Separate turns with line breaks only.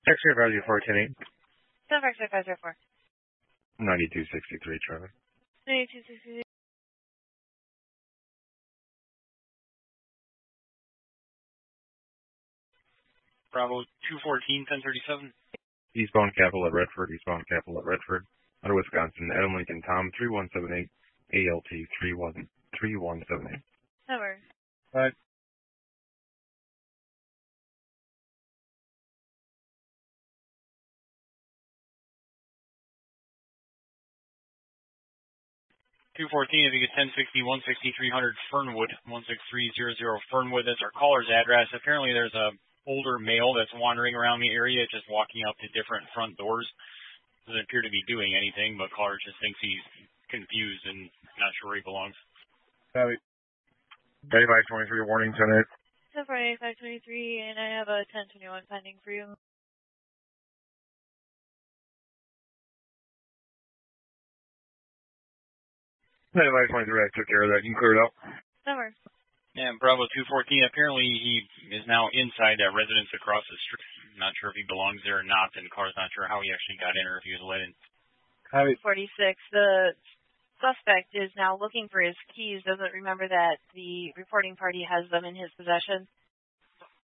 X-ray value 410-8.
Silver X-ray 504.
9263, Trevor.
9263.
Bravo 214, 1037.
Eastbound Capital at Redford, eastbound Capital at Redford. Out of Wisconsin, Adam Lincoln, Tom 3178, ALT 3178.
That works.
Right.
If you get 1060, 160, 300 Fernwood, 16300 Fernwood. That's our caller's address. Apparently there's a older male that's wandering around the area, just walking up to different front doors. Doesn't appear to be doing anything, but caller just thinks he's confused and not sure where he belongs.
Copy. 8523, warning 10-8.
So for 8523, and I have a 1021 pending for you.
8523, I took care of that. You can clear it out.
That works.
Yeah, Bravo 214, apparently he is now inside that residence across the street. Not sure if he belongs there or not, and the car's not sure how he actually got in or if he was let in.
Copy.
46, the suspect is now looking for his keys, doesn't remember that the reporting party has them in his possession.